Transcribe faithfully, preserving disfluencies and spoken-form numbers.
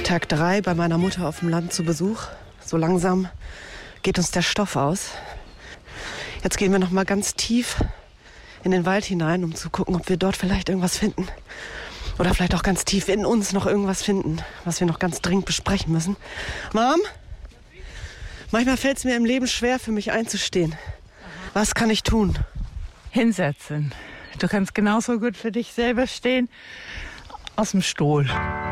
Tag drei bei meiner Mutter auf dem Land zu Besuch. So langsam geht uns der Stoff aus. Jetzt gehen wir noch mal ganz tief in den Wald hinein, um zu gucken, ob wir dort vielleicht irgendwas finden. Oder vielleicht auch ganz tief in uns noch irgendwas finden, was wir noch ganz dringend besprechen müssen. Mom? Manchmal fällt es mir im Leben schwer, für mich einzustehen. Was kann ich tun? Hinsetzen. Du kannst genauso gut für dich selber stehen. Aus dem Stuhl.